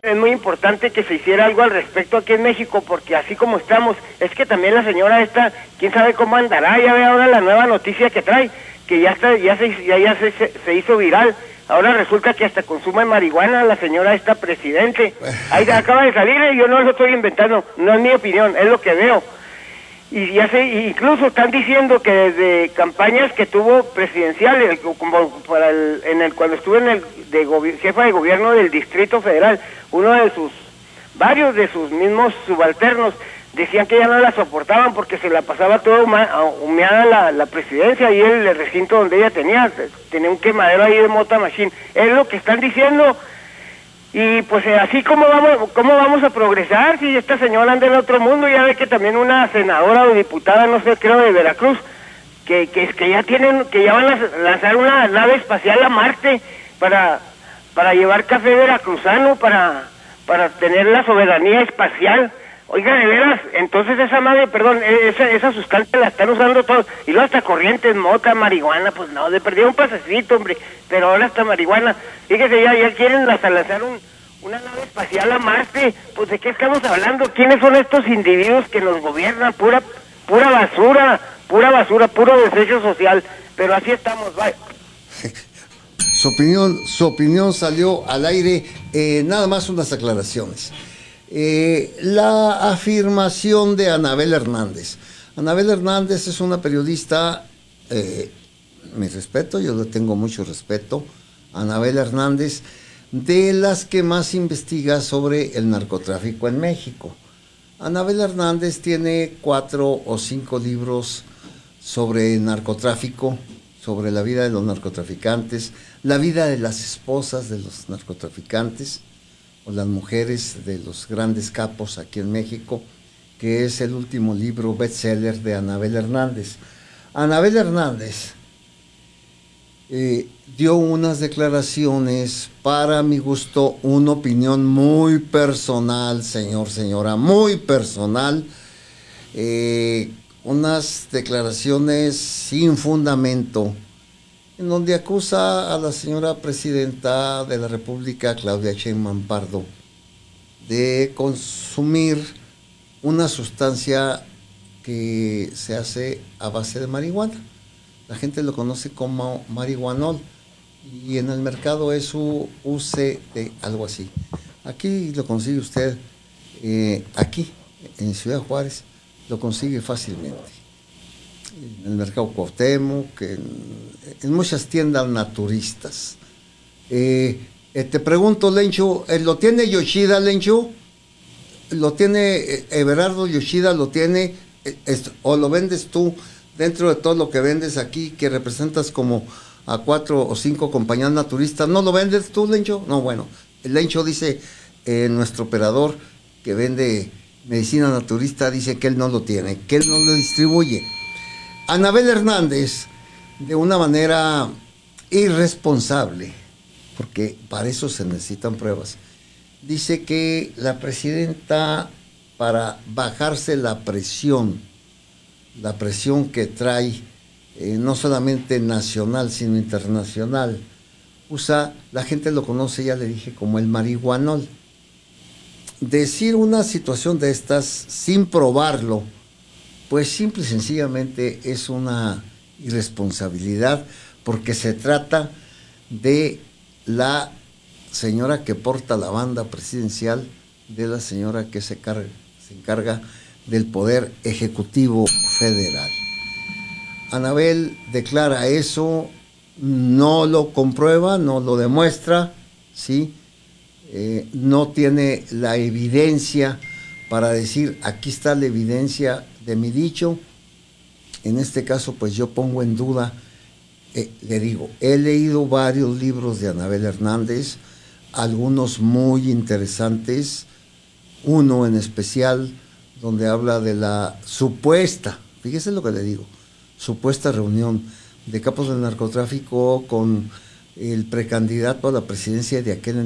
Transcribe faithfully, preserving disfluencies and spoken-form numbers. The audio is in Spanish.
Es muy importante que se hiciera algo al respecto aquí en México, porque así como estamos, es que también la señora esta, quién sabe cómo andará, ya ve ahora la nueva noticia que trae, que ya está, ya se, ya, ya se, se, se hizo viral. Ahora resulta que hasta consume marihuana la señora esta presidente. Ahí acaba de salir, y yo no lo estoy inventando, no es mi opinión, es lo que veo. Y ya sé, incluso están diciendo que desde campañas que tuvo presidenciales, como para el, en el cuando estuvo en el de gobi, jefa de gobierno del Distrito Federal, uno de sus, varios de sus mismos subalternos decían que ya no la soportaban porque se la pasaba todo humeada la, la presidencia y el recinto donde ella tenía, tenía un quemadero ahí de mota machine. Es lo que están diciendo. Y pues así como vamos cómo vamos a progresar si esta señora anda en otro mundo. Ya ve que también una senadora o diputada, no sé, creo de Veracruz, que que, que ya tienen, que ya van a lanzar una nave espacial a Marte para para llevar café veracruzano, para para tener la soberanía espacial. Oiga, de veras, entonces esa nave, perdón, esa, esa sustancia la están usando todos, y luego hasta corrientes, mota, marihuana, pues no, de perdido un pasecito, hombre, pero ahora hasta marihuana. Fíjese, ya, ya quieren hasta lanzar un, una nave espacial a Marte. Pues ¿de qué estamos hablando? ¿Quiénes son estos individuos que nos gobiernan? Pura, pura basura, pura basura, puro desecho social, pero así estamos, vaya. Su opinión, su opinión salió al aire, eh, nada más unas aclaraciones. Eh, la afirmación de Anabel Hernández. Anabel Hernández es una periodista, eh, mi respeto, yo le tengo mucho respeto. Anabel Hernández, de las que más investiga sobre el narcotráfico en México. Anabel Hernández tiene cuatro o cinco libros sobre narcotráfico, sobre la vida de los narcotraficantes, la vida de las esposas de los narcotraficantes, o las mujeres de los grandes capos aquí en México, que es el último libro bestseller de Anabel Hernández. Anabel Hernández eh, dio unas declaraciones, para mi gusto, una opinión muy personal, señor, señora, muy personal, eh, unas declaraciones sin fundamento, en donde acusa a la señora presidenta de la República, Claudia Sheinbaum Pardo, de consumir una sustancia que se hace a base de marihuana. La gente lo conoce como marihuanol, y en el mercado es su U C de algo así. Aquí lo consigue usted, eh, aquí, en Ciudad Juárez, lo consigue fácilmente. En el mercado Cuauhtémoc, en, en muchas tiendas naturistas. Eh, eh, te pregunto, Lencho, ¿lo tiene Yoshida, Lencho? ¿Lo tiene eh, Everardo Yoshida? ¿Lo tiene eh, esto, o lo vendes tú dentro de todo lo que vendes aquí, que representas como a cuatro o cinco compañías naturistas? ¿No lo vendes tú, Lencho? No, bueno, el Lencho dice, eh, nuestro operador que vende medicina naturista, dice que él no lo tiene, que él no lo distribuye. Anabel Hernández, de una manera irresponsable, porque para eso se necesitan pruebas, dice que la presidenta, para bajarse la presión, la presión que trae, eh, no solamente nacional, sino internacional, usa, la gente lo conoce, ya le dije, como el marihuanol. Decir una situación de estas sin probarlo, pues simple y sencillamente es una irresponsabilidad, porque se trata de la señora que porta la banda presidencial, de la señora que se, carga, se encarga del Poder Ejecutivo Federal. Anabel declara eso, no lo comprueba, no lo demuestra, ¿sí? Eh, no tiene la evidencia para decir, aquí está la evidencia de mi dicho. En este caso, pues yo pongo en duda, eh, le digo, he leído varios libros de Anabel Hernández, algunos muy interesantes, uno en especial donde habla de la supuesta, fíjese lo que le digo, supuesta reunión de capos del narcotráfico con el precandidato a la presidencia de aquel